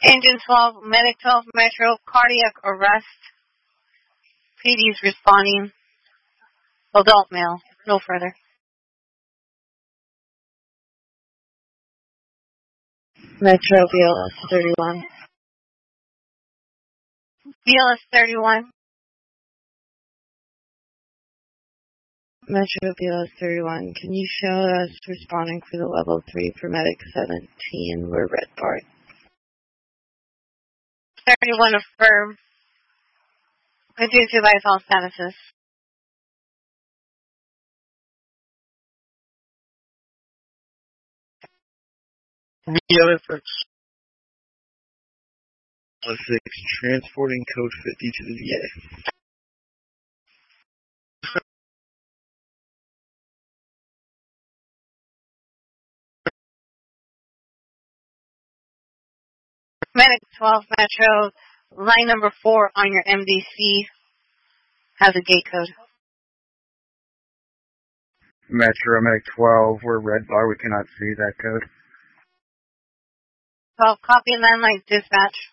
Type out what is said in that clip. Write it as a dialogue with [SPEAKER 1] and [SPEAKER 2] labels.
[SPEAKER 1] Engine 12, Medic 12, Metro, cardiac arrest. PD's responding. Adult male. No further.
[SPEAKER 2] Metro BLS 31.
[SPEAKER 1] BLS 31.
[SPEAKER 2] Metro BLS 31. Can you show us responding for the level 3 for Medic 17? We're red barred.
[SPEAKER 1] 31 affirm. Continue to advise all statuses.
[SPEAKER 3] VFX 6, transporting code 50 to the VA.
[SPEAKER 1] Medic 12 Metro, line number 4 on your MDC has a gate code.
[SPEAKER 3] Metro Medic 12, we're red bar, we cannot see that code.
[SPEAKER 1] 12, copy landline dispatch.